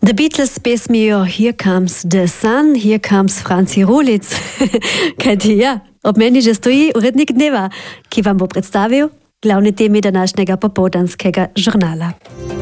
The Beatles pesmijo Here Comes the Sun, Here Comes Franci Rulic. Kajti ja, ob meni že stoji urednik dneva, ki vam bo predstavil glavne teme današnjega popoldanskega žurnala.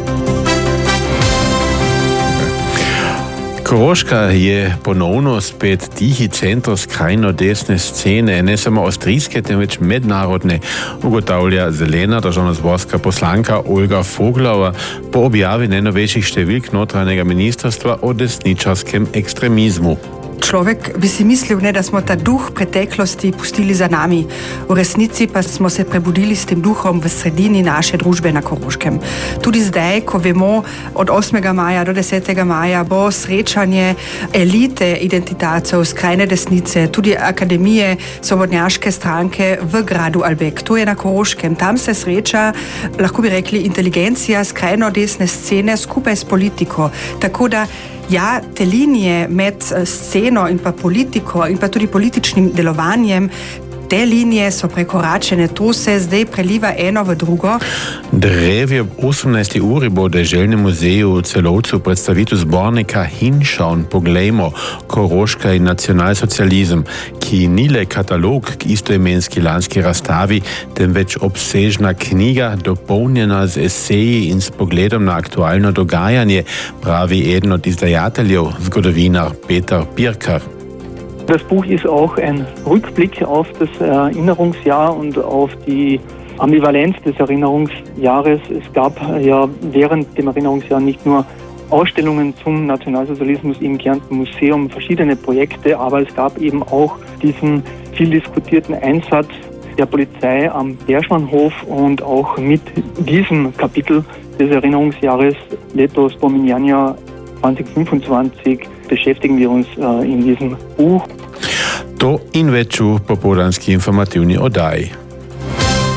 Koroška je ponovno spet tihi center skrajno desne scene, ne samo avstrijske, temveč mednarodne, ugotavlja zelena državnozborska poslanka Olga Foglova po objavi najnovejših številk notranjega ministrstva o desničarskem ekstremizmu. Človek bi si mislil, da smo ta duh preteklosti pustili za nami. V resnici pa smo se prebudili s tem duhom v sredini naše družbe na Koroškem. Tudi zdaj, ko vemo, od 8. maja do 10. maja bo srečanje elite identitacov, skrajne desnice, tudi akademije svobodnjaške stranke v gradu Albek. To je na Koroškem. Tam se sreča, lahko bi rekli, inteligencija skrajno desne scene skupaj s politiko. Tako da ja, te linije med sceno in pa politiko in pa tudi političnim delovanjem, te linije so prekoračene, to se zdaj preliva eno v drugo. Drevi ob 18. uri bo v Deželnem muzeju v Celovcu predstavitev zbornika Hinšaun, poglejmo, Koroška in nacionalsocializem, ki ni le katalog k istoimenski lanski razstavi, temveč obsežna knjiga, dopolnjena z eseji in s pogledom na aktualno dogajanje, pravi eden od izdajateljev, zgodovinar Peter Pirkar. Das Buch ist auch ein Rückblick auf das Erinnerungsjahr und auf die Ambivalenz des Erinnerungsjahres. Es gab ja während dem Erinnerungsjahr nicht nur Ausstellungen zum Nationalsozialismus im Kärnten Museum, verschiedene Projekte, aber es gab eben auch diesen viel diskutierten Einsatz der Polizei am Berschmannhof und auch mit diesem Kapitel des Erinnerungsjahres Letos Pominiania 2025 beschäftigen wir uns in diesem Buch. To in več v popoldanski informativni oddaji.